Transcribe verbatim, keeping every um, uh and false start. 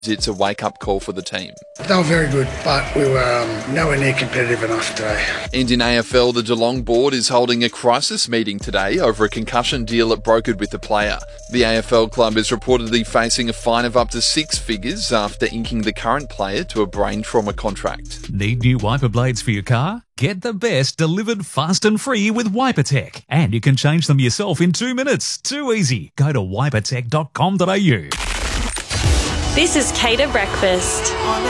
It's a wake-up call for the team. They were very good, but we were um, nowhere near competitive enough today. And in A F L, the Geelong board is holding a crisis meeting today over a concussion deal it brokered with the player. The A F L club is reportedly facing a fine of up to six figures after inking the current player to a brain trauma contract. Need new wiper blades for your car? Get the best delivered fast and free with WiperTech. And you can change them yourself in two minutes. Too easy. Go to wipertech dot com dot a u. This is Cater Breakfast.